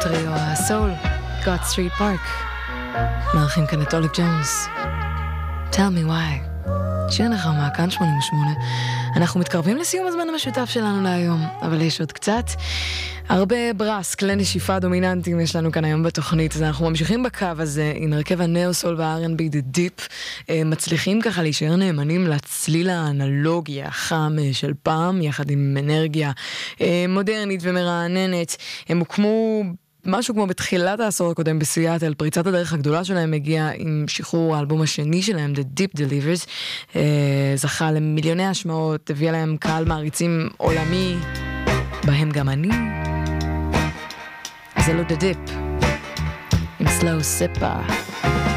טריו הסול, God Street Park. מארחים כאן את אוליב ג'ונס. Tell me why. שיר נחמה, כאן 88. אנחנו מתקרבים לסיום הזמן המשותף שלנו להיום, אבל יש עוד קצת. הרבה ברס, כלי נשיפה דומיננטיים יש לנו כאן היום בתוכנית, אז אנחנו ממשיכים בקו הזה עם הרכב הנאו-סול וה-R&B The Deep, מצליחים ככה להישאר נאמנים לצליל האנלוגי החם של פעם, יחד עם אנרגיה מודרנית ומרעננת. הם הוקמו משהו כמו בתחילת העשור הקודם בסיאטל. פריצת הדרך הגדולה שלהם הגיעה עם שחרור האלבום השני שלהם, The Deep Delivers, זכה למיליוני השמעות, הביא להם קהל מעריצים עולמי, בהם גם אני. זה לא The Deep, עם Slow Sipper.